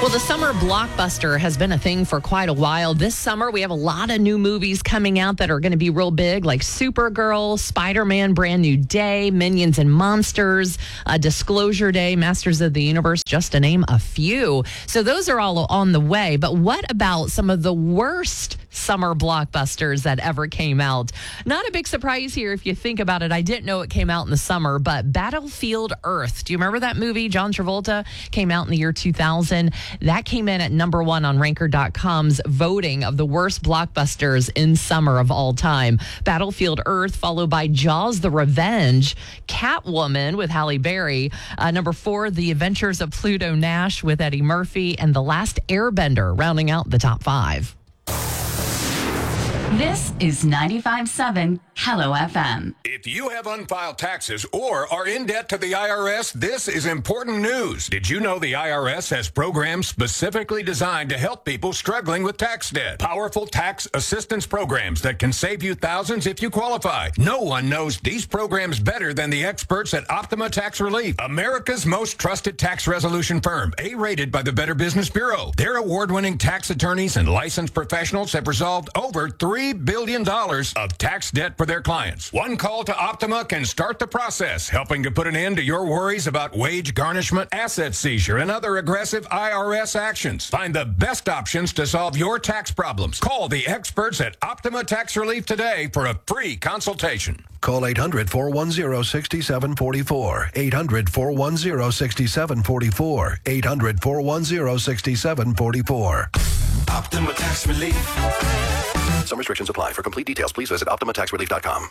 Well, the summer blockbuster has been a thing for quite a while. This summer, we have a lot of new movies coming out that are going to be real big, like Supergirl, Spider-Man, Brand New Day, Minions and Monsters, Disclosure Day, Masters of the Universe, just to name a few. So those are all on the way. But what about some of the worst summer blockbusters that ever came out? Not a big surprise here if you think about it. I didn't know it came out in the summer, but Battlefield Earth. Do you remember that movie? John Travolta came out in the year 2000. That came in at number one on Ranker.com's voting of the worst blockbusters in summer of all time. Battlefield Earth, followed by Jaws the Revenge, Catwoman with Halle Berry, number four, The Adventures of Pluto Nash with Eddie Murphy, and The Last Airbender, rounding out the top five. This is 95.7 Hello FM. If you have unfiled taxes or are in debt to the IRS, this is important news. Did you know the IRS has programs specifically designed to help people struggling with tax debt? Powerful tax assistance programs that can save you thousands if you qualify. No one knows these programs better than the experts at Optima Tax Relief, America's most trusted tax resolution firm, A-rated by the Better Business Bureau. Their award-winning tax attorneys and licensed professionals have resolved over $3 billion of tax debt for their clients. One call to Optima can start the process, helping to put an end to your worries about wage garnishment, asset seizure, and other aggressive IRS actions. Find the best options to solve your tax problems. Call the experts at Optima Tax Relief today for a free consultation. Call 800-410-6744. 800-410-6744. 800-410-6744. Optima Tax Relief. Some restrictions apply. For complete details, please visit OptimaTaxRelief.com.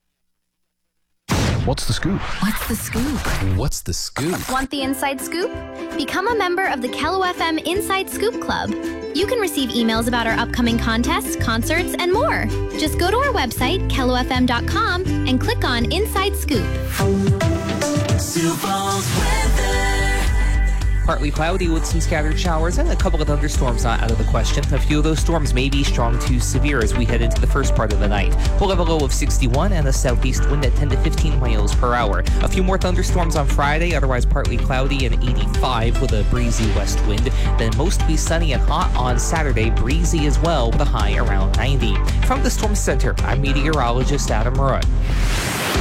What's the scoop? What's the scoop? What's the scoop? Want the inside scoop? Become a member of the Hello FM Inside Scoop Club. You can receive emails about our upcoming contests, concerts, and more. Just go to our website, KelloFM.com, and click on Inside Scoop. Sioux Falls weather. Partly cloudy with some scattered showers and a couple of thunderstorms not out of the question. A few of those storms may be strong to severe as we head into the first part of the night. We'll have a low of 61 and a southeast wind at 10 to 15 miles per hour. A few more thunderstorms on Friday, otherwise partly cloudy and 85 with a breezy west wind. Then mostly sunny and hot on Saturday, breezy as well with a high around 90. From the Storm Center, I'm meteorologist Adam Roy.